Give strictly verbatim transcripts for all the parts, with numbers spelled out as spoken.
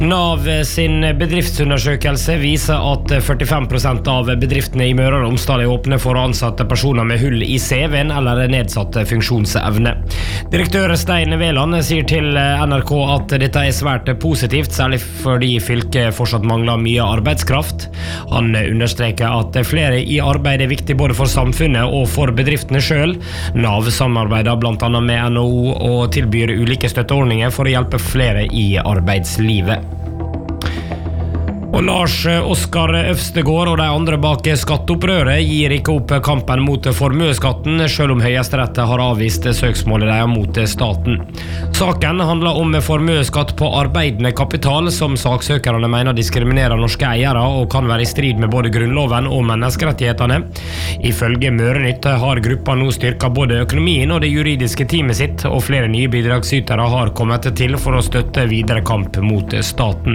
NAV sin bedriftsundersøkelse viser at førtifem prosent av bedriftene i Møre og Romsdal er åpne for å ansette personer med hull i C V-en eller nedsatt funksjonsevne. Direktør Stein Veland sier til N R K at dette er svært positivt, særlig fordi fylket fortsatt mangler mye arbeidskraft. Han understreker at flere i arbeid er viktig både for samfunnet og for bedriftene selv. NAV samarbeider blant annet med N H O og tilbyr ulike støtteordninger for å hjelpe flere i arbeidslivet. Og Lars Oskar Øvstegård og de andre bak skatteopprøret gir ikke opp kampen mot formueskatten, selv om Høyesterett har avvist søksmålet de mot staten. Saken handler om formueskatt på arbeidende kapital, som saksøkerne mener diskriminerer norske eiere og kan være i strid med både grunnloven og menneskerettighetene. Ifølge Mørenytt har gruppa nå styrket både økonomien og det juridiske teamet sitt, og flere nye bidragsytere har kommet til for å støtte videre kamp mot staten.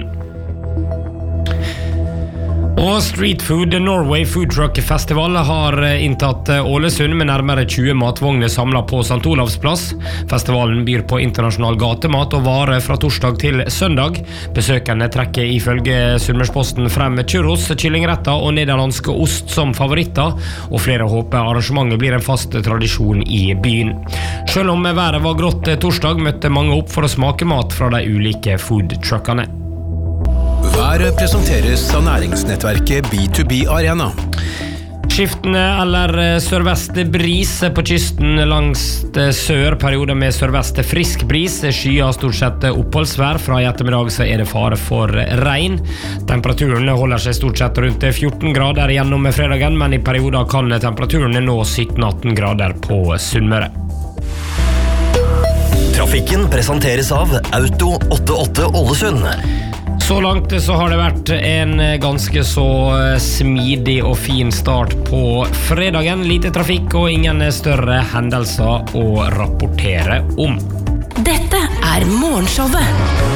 Og Street Food Norway Food Truck Festival har inntatt Ålesund med nærmere tjue matvogner samlet på Sankt Olavs plass. Festivalen byr på internasjonal gatemat og varer fra torsdag til søndag. Besøkende trekker ifølge Sunnmørsposten frem churros, kyllingretter og nederlandske ost som favoritter, og flere håper arrangementet blir en fast tradisjon i byen. Selv om været var grått torsdag, møtte mange opp for å smake mat fra de ulike foodtruckene. Været presenteres av næringsnettverket B to B Arena. Skiftende eller sørvest bris på kysten langs sør, perioder med sørvest frisk bris, skyer stort sett oppholdsvær. Fra i ettermiddag så er det fare for regn. Temperaturen holder seg stort sett rundt fjorten grader gjennom fredagen, men i perioder kan temperaturen nå sytten til atten grader på Sunnmøre. Trafikken presenteres av Auto åttiåtte Ålesund. Så langt så har det vært en ganske så smidig og fin start på fredagen. Lite trafikk og ingen større hendelser å rapportere om. Dette er Morgenshowet.